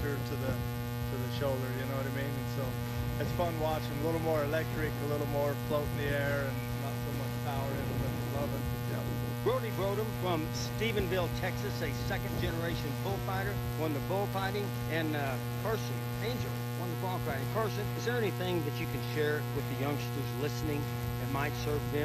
pressure to the shoulder, you know what I mean? And so it's fun watching. A little more electric, a little more float in the air, and not so much power in it, but love it. Yeah. Brody Brodum from Stephenville, Texas, a second-generation bullfighter, won the bullfighting, and Carson Angel won the bronc riding. Carson, is there anything that you can share with the youngsters listening that might serve them